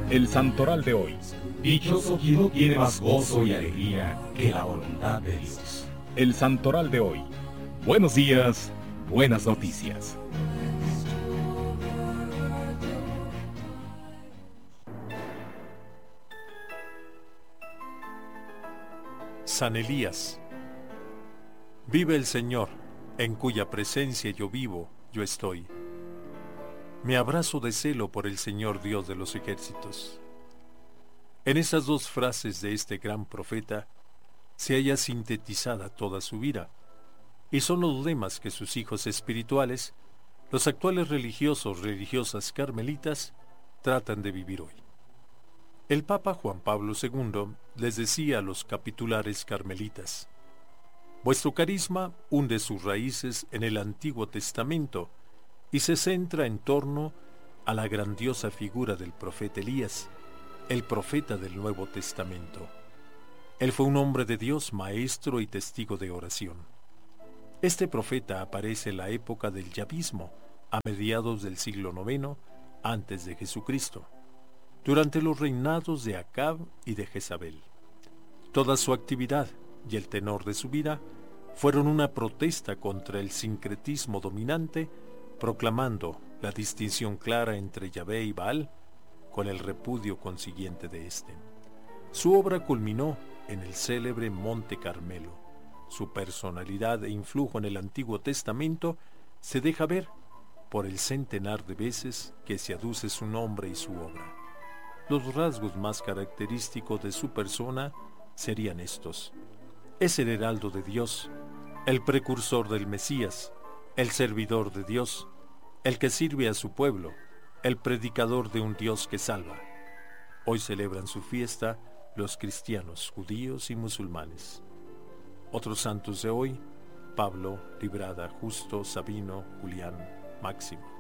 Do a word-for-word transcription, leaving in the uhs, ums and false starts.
El santoral de hoy. Dichoso quien no tiene más gozo y alegría que la voluntad de Dios. El santoral de hoy. Buenos días, buenas noticias. San Elías. Vive el Señor, en cuya presencia yo vivo, yo estoy. Me abrazo de celo por el Señor Dios de los ejércitos. En esas dos frases de este gran profeta se halla sintetizada toda su vida, y son los lemas que sus hijos espirituales, los actuales religiosos religiosas carmelitas, tratan de vivir hoy. El Papa Juan Pablo segundo les decía a los capitulares carmelitas: vuestro carisma hunde sus raíces en el Antiguo Testamento y se centra en torno a la grandiosa figura del profeta Elías, el profeta del Nuevo Testamento. Él fue un hombre de Dios, maestro y testigo de oración. Este profeta aparece en la época del Yabismo, a mediados del siglo noveno antes de Jesucristo, durante los reinados de Acab y de Jezabel. Toda su actividad y el tenor de su vida fueron una protesta contra el sincretismo dominante, proclamando la distinción clara entre Yahvé y Baal, con el repudio consiguiente de éste. Su obra culminó en el célebre Monte Carmelo. Su personalidad e influjo en el Antiguo Testamento se deja ver por el centenar de veces que se aduce su nombre y su obra. Los rasgos más característicos de su persona serían estos: es el heraldo de Dios, el precursor del Mesías, el servidor de Dios, el que sirve a su pueblo, el predicador de un Dios que salva. Hoy celebran su fiesta los cristianos, judíos y musulmanes. Otros santos de hoy: Pablo, Librada, Justo, Sabino, Julián, Máximo.